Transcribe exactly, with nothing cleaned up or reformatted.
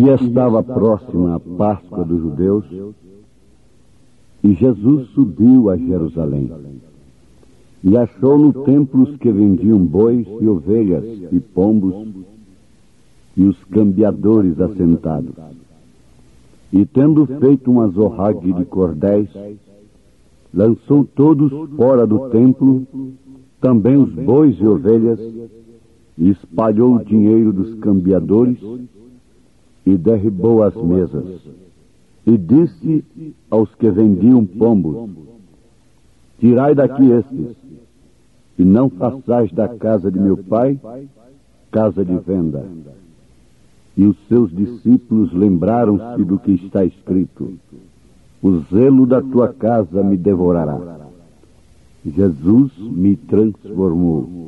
E estava próxima a Páscoa dos judeus, e Jesus subiu a Jerusalém. E achou no templo os que vendiam bois e ovelhas e pombos, e os cambiadores assentados. E tendo feito um azorrague de cordéis, lançou todos fora do templo, também os bois e ovelhas, e espalhou o dinheiro dos cambiadores, e derribou as mesas. E disse aos que vendiam pombos: tirai daqui estes, e não façais da casa de meu pai casa de venda. E os seus discípulos lembraram-se do que está escrito: o zelo da tua casa me devorará. Jesus me transformou.